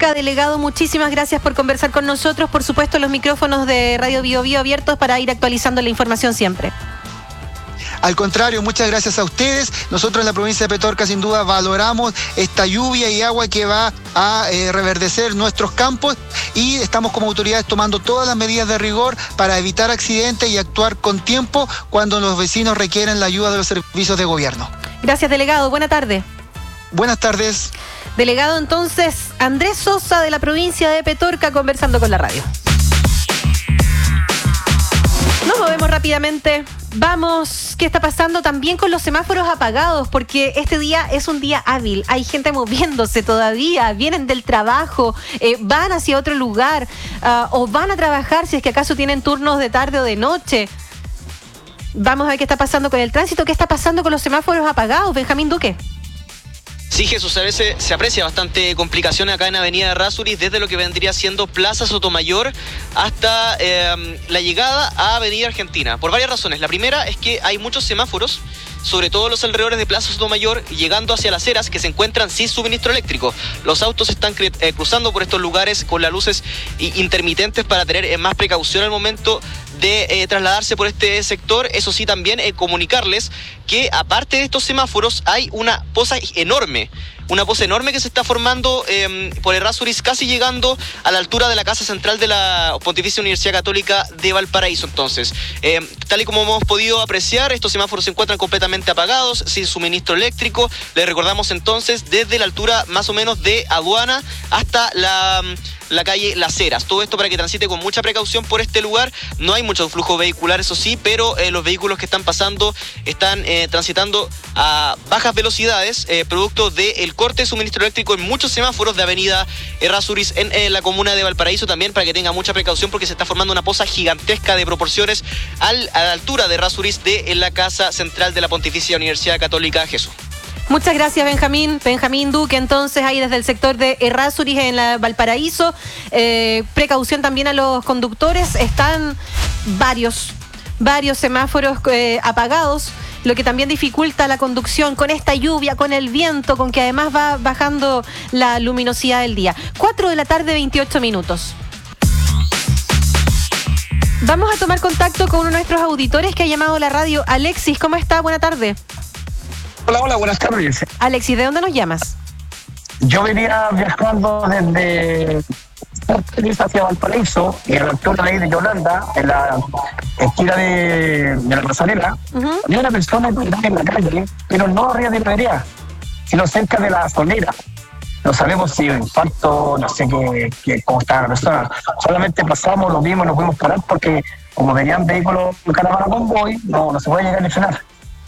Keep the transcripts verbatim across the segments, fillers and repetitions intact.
Petorca. Delegado, muchísimas gracias por conversar con nosotros. Por supuesto, los micrófonos de Radio Bio Bio abiertos para ir actualizando la información siempre. Al contrario, muchas gracias a ustedes. Nosotros en la provincia de Petorca sin duda valoramos esta lluvia y agua que va a eh, reverdecer nuestros campos y estamos como autoridades tomando todas las medidas de rigor para evitar accidentes y actuar con tiempo cuando los vecinos requieren la ayuda de los servicios de gobierno. Gracias, delegado. Buena tarde. Buenas tardes. Delegado entonces Andrés Sosa de la provincia de Petorca conversando con la radio. Nos movemos rápidamente. Vamos, ¿qué está pasando también con los semáforos apagados? Porque este día es un día hábil, hay gente moviéndose todavía, vienen del trabajo, eh, van hacia otro lugar uh, o van a trabajar si es que acaso tienen turnos de tarde o de noche. Vamos a ver qué está pasando con el tránsito, qué está pasando con los semáforos apagados, Benjamín Duque. Sí, Jesús, a veces se aprecia bastante complicación acá en Avenida Errázuriz, desde lo que vendría siendo Plaza Sotomayor hasta eh, la llegada a Avenida Argentina, por varias razones. La primera es que hay muchos semáforos, sobre todo los alrededores de Plaza Sotomayor, llegando hacia Las Heras, que se encuentran sin suministro eléctrico. Los autos están eh, cruzando por estos lugares con las luces intermitentes para tener eh, más precaución al momento de eh, trasladarse por este sector. Eso sí, también eh, comunicarles que aparte de estos semáforos hay una poza enorme, una poza enorme que se está formando eh, por Errázuriz, casi llegando a la altura de la Casa Central de la Pontificia Universidad Católica de Valparaíso. Entonces, eh, tal y como hemos podido apreciar, estos semáforos se encuentran completamente apagados, sin suministro eléctrico. Les recordamos entonces desde la altura más o menos de Aduana hasta la... la calle Las Heras. Todo esto para que transite con mucha precaución por este lugar. No hay mucho flujo vehicular, eso sí, pero eh, los vehículos que están pasando están eh, transitando a bajas velocidades, eh, producto del corte de suministro eléctrico en muchos semáforos de Avenida Errázuriz en eh, la comuna de Valparaíso, también para que tenga mucha precaución porque se está formando una poza gigantesca de proporciones al, a la altura de Errázuriz de en la Casa Central de la Pontificia Universidad Católica Jesús. Muchas gracias, Benjamín. Benjamín Duque, entonces, ahí desde el sector de Errázuriz en la Valparaíso. Eh, precaución también a los conductores. Están varios, varios semáforos eh, apagados, lo que también dificulta la conducción con esta lluvia, con el viento, con que además va bajando la luminosidad del día. cuatro de la tarde, veintiocho minutos. Vamos a tomar contacto con uno de nuestros auditores que ha llamado a la radio. Alexis, ¿cómo está? Buena tarde. Hola, hola, buenas tardes. Alexis, ¿de dónde nos llamas? Yo venía viajando desde hacia Valparaíso y a la altura de ahí de Yolanda, en la esquina de, de la Pasarela, uh-huh. Había una persona que en la calle, pero no arriba de la vereda, sino cerca de la solera. No sabemos si un infarto, no sé qué, qué, cómo estaba la persona. Solamente pasamos, lo vimos, no pudimos parar porque como venían vehículos en caravana convoy, no, no se puede llegar ni frenar.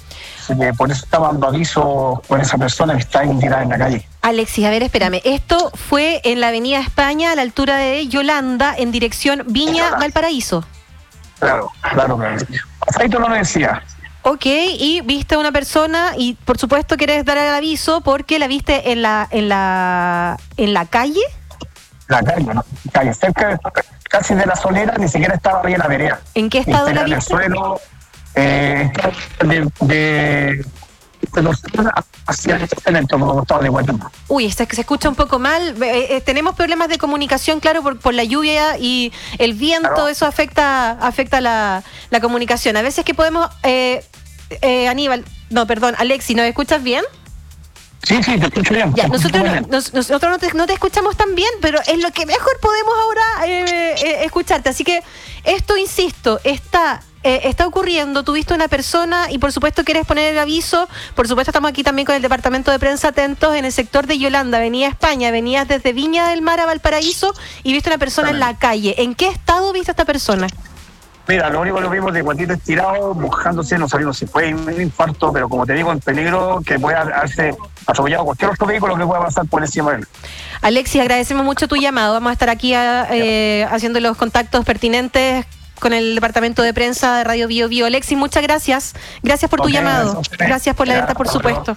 Por eso estaba dando aviso por esa persona que está tirada en la calle. Alexis, a ver, espérame. Esto fue en la Avenida España, a la altura de Yolanda, en dirección Viña, Valparaíso. Claro, claro, claro. Ahí tú no lo decías. Ok, y viste a una persona y por supuesto querés dar el aviso porque la viste en la en la en la calle. La calle, ¿no? Calle, cerca de, casi de la solera, ni siquiera estaba bien la vereda. ¿En qué estado la viste? En el suelo. Eh, de, de, de los hacia el centro, como estaba de Guatemala. Uy, este, se escucha un poco mal. Eh, eh, tenemos problemas de comunicación, claro, por, por la lluvia y el viento, claro. Eso afecta afecta la, la comunicación. A veces que podemos... Eh, eh, Aníbal, no, perdón, Alexis, ¿nos escuchas bien? Sí, sí, te escucho bien. Ya, nosotros, no, nos, nosotros no, te, no te escuchamos tan bien, pero es lo que mejor podemos ahora eh, eh, escucharte. Así que esto, insisto, está... Eh, está ocurriendo, tuviste una persona y por supuesto quieres poner el aviso. Por supuesto estamos aquí también con el departamento de prensa atentos en el sector de Yolanda, Avenida España. Venías desde Viña del Mar a Valparaíso y viste una persona en la calle. ¿En qué estado viste a esta persona? Mira, lo único que lo vimos de guantito estirado, mojándose, no sabemos si fue un infarto, pero como te digo, en peligro que pueda haberse atropellado cualquier otro vehículo que pueda pasar por encima de él. Alexis, agradecemos mucho tu llamado. Vamos a estar aquí a, eh, haciendo los contactos pertinentes con el departamento de prensa de Radio Bio Bio. Alexis, muchas gracias. Gracias por tu okay, llamado. Gracias, gracias por la alerta, por supuesto.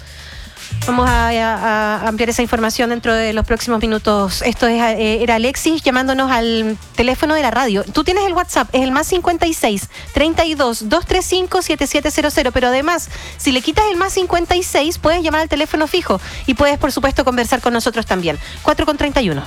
Vamos a, a, a ampliar esa información dentro de los próximos minutos. Esto es, eh, era Alexis llamándonos al teléfono de la radio. Tú tienes el WhatsApp, es el más cincuenta y seis, treinta y dos, doscientos treinta y cinco, setenta y siete cero cero. Pero además, si le quitas el más cincuenta y seis, puedes llamar al teléfono fijo y puedes, por supuesto, conversar con nosotros también. cuatro con treinta y uno.